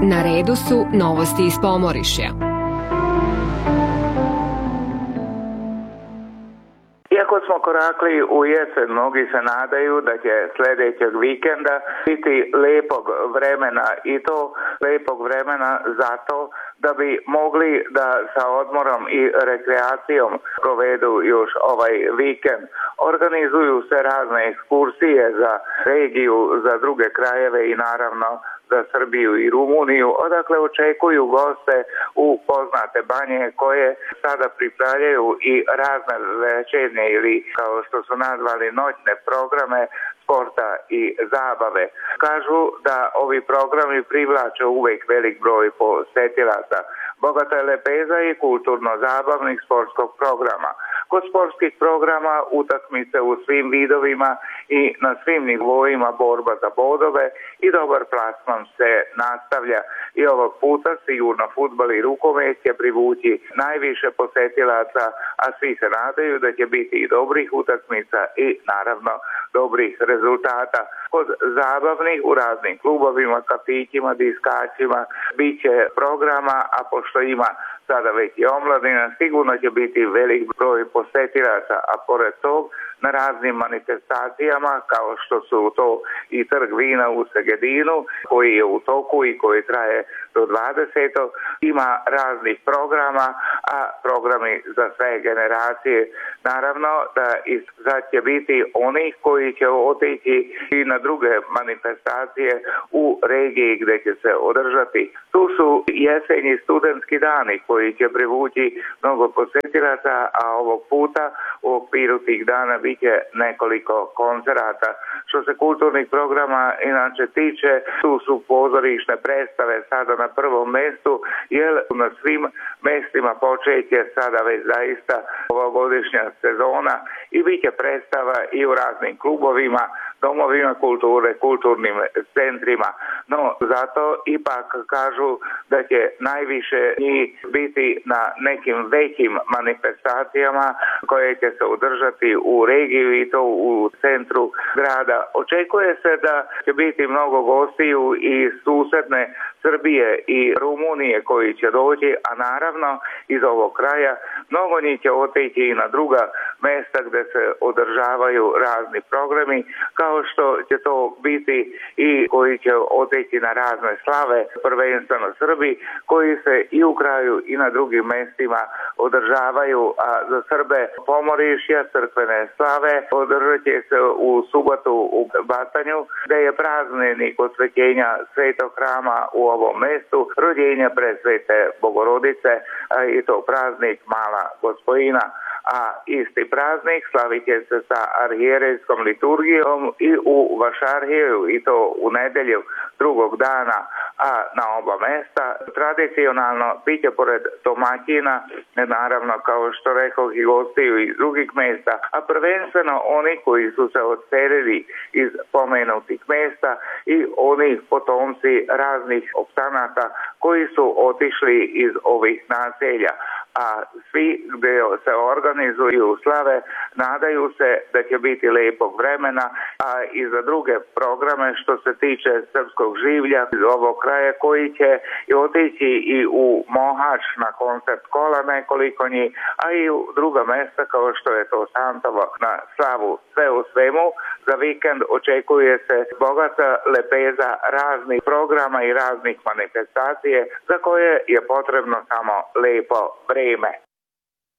Na redu su novosti iz Pomorišja. Iako smo korakli u jesen, mnogi se nadaju da će sljedećeg vikenda biti lijepog vremena i to lijepog vremena zato da bi mogli da sa odmorom i rekreacijom provedu još ovaj vikend. Organizuju se razne ekskursije za regiju, za druge krajeve i naravno za Srbiju i Rumuniju, odakle očekuju goste u poznate banje koje sada pripravljaju i razne večernje ili kao što su nazvali noćne programe sporta i zabave. Kažu da ovi programi privlače uvijek velik broj posetilaca. Bogata je lepeza i kulturno-zabavnih sportskog programa. Kod sportskih programa utakmice u svim vidovima i na svim nivoima borba za bodove i dobar plasman se nastavlja. I ovog puta sigurno fudbal i rukomet će privući najviše posetilaca, a svi se nadaju da će biti i dobrih utakmica i naravno dobrih rezultata. Kod zabavnih u raznim klubovima, kafićima, diskačima bit će programa, a pošto ima sada već i omladina, sigurno će biti velik broj posetilaca, a pored tog na raznim manifestacijama kao što su to i trg vina u Segedinu koji je u toku i koji traje do 20. Ima raznih programa, a programi za sve generacije. Naravno da sad će biti onih koji će otići i na druge manifestacije u regiji gdje će se održati. Tu su jesenji studentski dani koji će privući mnogo posjetilaca, a ovog puta u okviru tih dana bit će nekoliko koncerata. Što se kulturnih programa inače tiče, tu su pozorišne predstave sada na prvom mjestu, jer na svim mjestima počeće sada već zaista ovogodišnja sezona i bit će predstava i u raznim klubovima, domovima kulture, kulturnim centrima. No, zato ipak kažu da će najviše njih biti na nekim većim manifestacijama koje će se održati u regiji i to u centru grada. Očekuje se da će biti mnogo gostiju iz susjedne Srbije i Rumunije koji će doći, a naravno iz ovog kraja mnogo njih će otići i na druga mjesta gdje se održavaju razni programi, kao što će to biti i koji će otići na razne slave, prvenstveno Srbi, koji se i u kraju i na drugim mjestima održavaju, a za Srbe Pomorišja crkvene slave održat će se u subotu u Batanju, gdje je praznik osvećenja Svetog hrama u ovom mjestu, rođenja presvete Bogorodice, a i to praznik Mala Gospojina. A isti praznik slavit će se sa arhijerejskom liturgijom i u Vašarhiju i to u nedjelju drugog dana, a na oba mjesta tradicionalno bit će pored domaćina, naravno kao što rekoh i gostiju iz drugih mjesta, a prvenstveno oni koji su se odselili iz pomenutih mjesta i oni potomci raznih opstanaka koji su otišli iz ovih naselja. A svi gdje se organizuju slave nadaju se da će biti lijepog vremena, a i za druge programe što se tiče srpskog življa iz ovog kraja koji će i otići i u Mohač na koncert kola nekoliko njih, a i u druga mjesta kao što je to Santovo na slavu. Sve u svemu za vikend očekuje se bogata lepeza raznih programa i raznih manifestacije za koje je potrebno samo lijepo vrijeme.